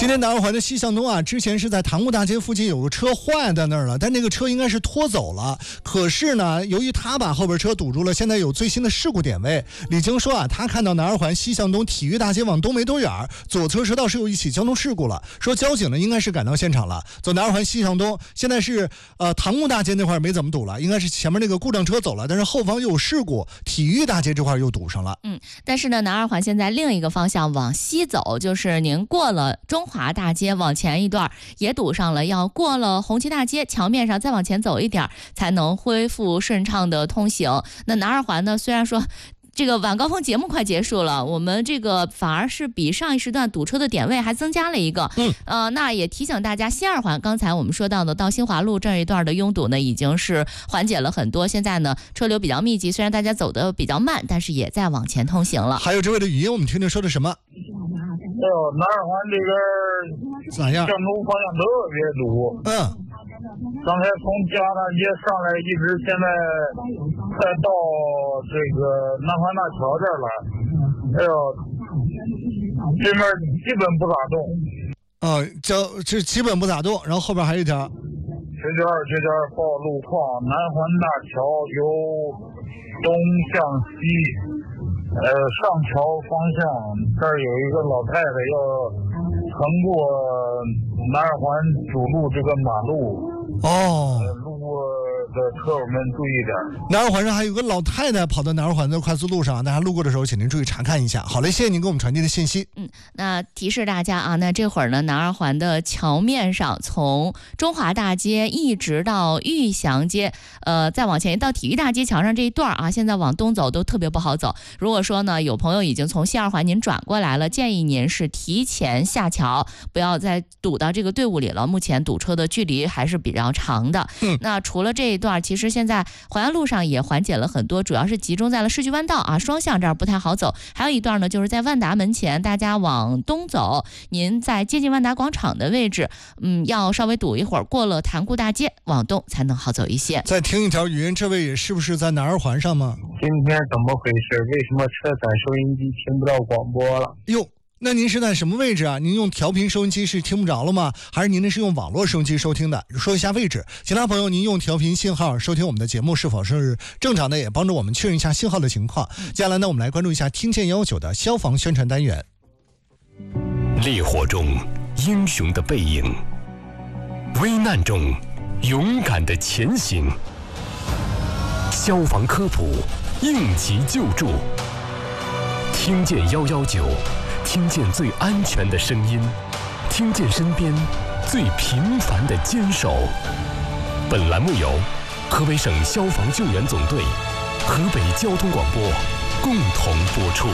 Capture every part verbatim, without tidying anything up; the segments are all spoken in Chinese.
今天南二环的西向东啊，之前是在塘沽大街附近有个车坏在那儿了，但那个车应该是拖走了。可是呢，由于他把后边车堵住了，现在有最新的事故点位。李菁说啊，他看到南二环西向东体育大街往东没多远，左侧车道是有一起交通事故了。说交警呢应该是赶到现场了，走南二环西向东，现在是呃塘沽大街那块没怎么堵了，应该是前面那个故障车走了，但是后方又有事故，体育大街这块又堵上了。 嗯，但是呢，南二环现在另一个方向往西走，就是您过了中华大街往前一段也堵上了，要过了红旗大街桥面上再往前走一点才能恢复顺畅的通行。那南二环呢，虽然说这个晚高峰节目快结束了，我们这个反而是比上一时段堵车的点位还增加了一个。 嗯， 呃，那也提醒大家，西二环刚才我们说到的到新华路这一段的拥堵呢，已经是缓解了很多。现在呢，车流比较密集，虽然大家走的比较慢，但是也在往前通行了。 还有这位的语音，我们听听说的什么？ 哎呦，南二环这边咋样？ 向东方向特别堵。 嗯。 刚才从嘉大街上来，一直现在再到这个南环大桥这儿来，哎呦，这边基本不咋动。 哦，交这基本不咋动，然后后边还有一条。 这条这条报路况，南环大桥由东向西，呃，上桥方向这儿有一个老太太要横过南二环主路这个马路。 哦， 路过的车友们注意点。 南二环上还有个老太太跑到南二环的快速路上，大家路过的时候请您注意查看一下。好嘞，谢谢您给我们传递的信息。 嗯，那提示大家啊，那这会儿呢，南二环的桥面上，从中华大街一直到玉祥街，呃，再往前到体育大街桥上这一段啊，现在往东走都特别不好走。如果说呢，有朋友已经从西二环您转过来了，建议您是提前下桥，不要再堵到这个队伍里了。目前堵车的距离还是比较长的。 嗯， 那除了这一段，其实现在淮安路上也缓解了很多，主要是集中在了世纪弯道啊，双向这儿不太好走。还有一段呢，就是在万达门前，大家往东走，您在接近万达广场的位置，嗯，要稍微堵一会儿，过了塘沽大街往东才能好走一些。 再听一条语音，这位也是不是在南二环上吗？ 今天怎么回事？为什么车载收音机听不到广播了？ 哟，那您是在什么位置啊？您用调频收音机是听不着了吗？还是您那是用网络收音机收听的？说一下位置。其他朋友，您用调频信号收听我们的节目是否是正常的？也帮助我们确认一下信号的情况。接下来呢，我们来关注一下听见幺九的消防宣传单元。 烈火中英雄的背影，危难中勇敢的前行，消防科普，应急救助，听见幺幺九，听见最安全的声音，听见身边最平凡的坚守。本栏目由河北省消防救援总队、河北交通广播共同播出。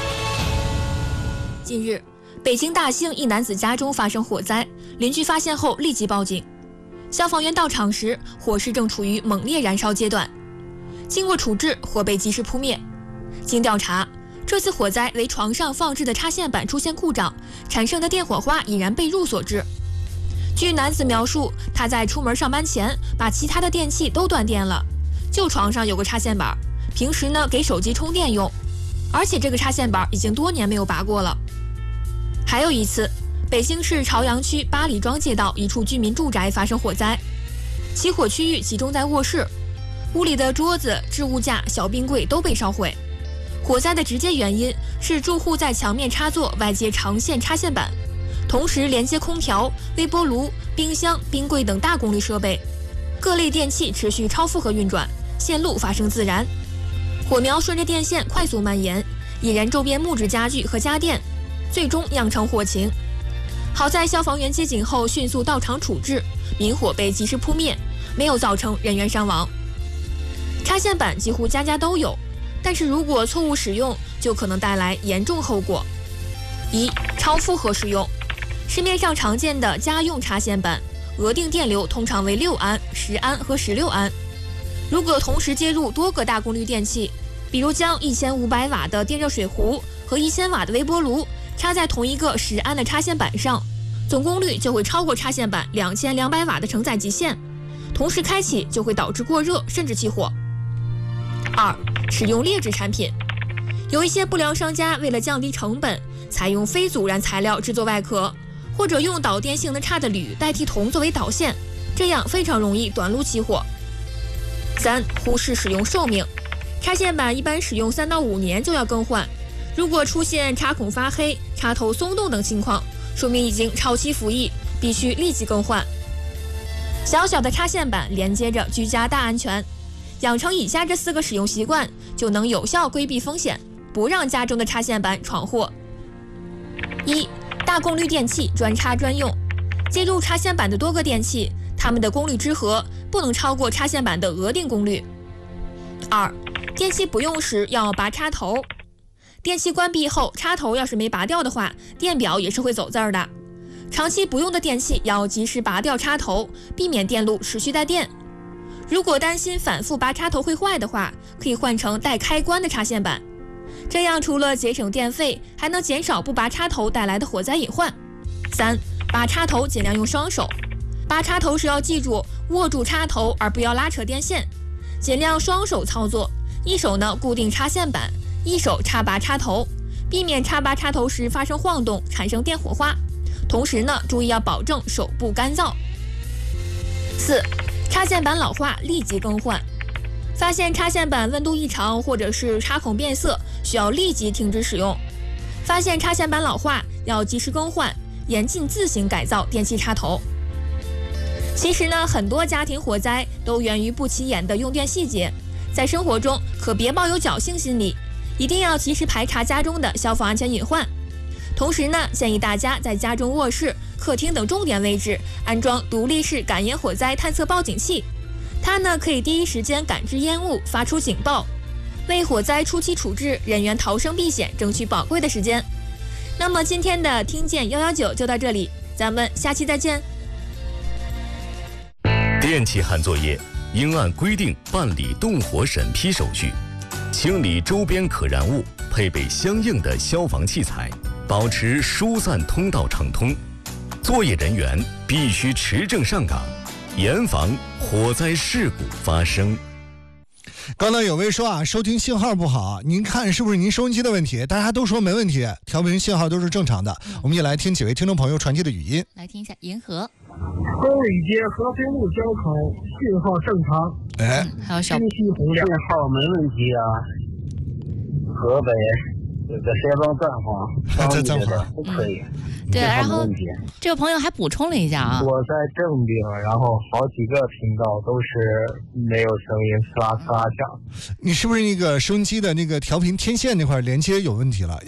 近日，北京大兴一男子家中发生火灾，邻居发现后立即报警。消防员到场时，火势正处于猛烈燃烧阶段。经过处置，火被及时扑灭。经调查，这次火灾为床上放置的插线板出现故障，产生的电火花引燃被褥所致。据男子描述，他在出门上班前把其他的电器都断电了，就床上有个插线板，平时呢给手机充电用，而且这个插线板已经多年没有拔过了。还有一次，北京市朝阳区八里庄街道一处居民住宅发生火灾，起火区域集中在卧室，屋里的桌子、置物架、小冰柜都被烧毁。火灾的直接原因是住户在墙面插座外接长线插线板，同时连接空调、微波炉、冰箱、冰柜等大功率设备，各类电器持续超负荷运转，线路发生自燃。火苗顺着电线快速蔓延，引燃周边木质家具和家电，最终酿成火情。好在消防员接警后迅速到场处置，明火被及时扑灭，没有造成人员伤亡。插线板几乎家家都有，但是如果错误使用，就可能带来严重后果。一、超负荷使用。市面上常见的家用插线板，额定电流通常为六安、十安和十六安。如果同时接入多个大功率电器，比如将一千五百瓦的电热水壶和一千瓦的微波炉插在同一个十安的插线板上，总功率就会超过插线板两千两百瓦的承载极限，同时开启就会导致过热甚至起火。二、使用劣质产品。有一些不良商家为了降低成本，采用非阻燃材料制作外壳， 或者用导电性能差的铝代替铜作为导线，这样非常容易短路起火。三、忽视使用寿命，插线板一般使用三到五年就要更换，如果出现插孔发黑、插头松动等情况，说明已经超期服役，必须立即更换。小小的插线板连接着居家大安全，养成以下这四个使用习惯，就能有效规避风险，不让家中的插线板闯祸。一、大功率电器专插专用，接入插线板的多个电器，它们的功率之和不能超过插线板的额定功率。二、电器不用时要拔插头，电器关闭后插头要是没拔掉的话，电表也是会走字儿的。长期不用的电器要及时拔掉插头，避免电路持续带电。如果担心反复拔插头会坏的话，可以换成带开关的插线板，这样除了节省电费，还能减少不拔插头带来的火灾隐患。三、拔插头尽量用双手，拔插头时要记住握住插头而不要拉扯电线，尽量双手操作，一手呢固定插线板，一手插拔插头，避免插拔插头时发生晃动产生电火花。同时呢，注意要保证手部干燥。四、插线板老化立即更换，发现插线板温度异常或者是插孔变色，需要立即停止使用。发现插线板老化要及时更换，严禁自行改造电器插头。其实呢，很多家庭火灾都源于不起眼的用电细节，在生活中可别抱有侥幸心理，一定要及时排查家中的消防安全隐患。同时呢，建议大家在家中卧室、客厅等重点位置安装独立式感烟火灾探测报警器，它呢可以第一时间感知烟雾，发出警报，为火灾初期处置、人员逃生避险争取宝贵的时间。那么今天的听见一一九就到这里，咱们下期再见。 电气焊作业应按规定办理动火审批手续，清理周边可燃物，配备相应的消防器材，保持疏散通道畅通。作业人员必须持证上岗，严防火灾事故发生。 刚才有位说啊，收听信号不好，您看是不是您收音机的问题？大家都说没问题，调频信号都是正常的。嗯、我们也来听几位听众朋友传递的语音， 来听一下银河。 公里街和平路交口信号正常， 哎， 嗯、还有小清晰洪亮，信号没问题啊。河北这个山东战黄， 这战黄不可以。 嗯对，然后这个朋友还补充了一下啊， 我在正定，然后好几个频道都是没有声音，呲啦呲啦响。 你是不是那个收音机的那个调频天线那块连接有问题了？